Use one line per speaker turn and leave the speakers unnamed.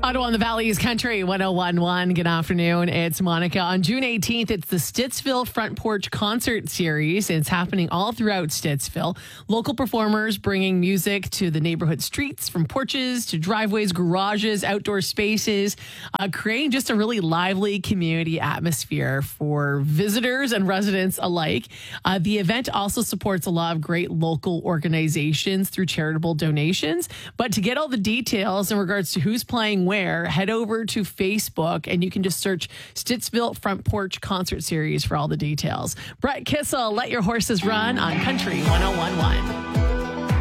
Ottawa on the Valley's Country 1011. Good afternoon. It's Monica. On June 18th, it's the Stittsville Front Porch Concert Series. It's happening all throughout Stittsville. Local performers bringing music to the neighborhood streets, from porches to driveways, garages, outdoor spaces, creating just a really lively community atmosphere for visitors and residents alike. The event also supports a lot of great local organizations through charitable donations. But to get all the details in regards to who's playing where, head over to Facebook and you can just search Stittsville Front Porch Concert Series for all the details. Brett Kissel, Let Your Horses Run on Country 1011.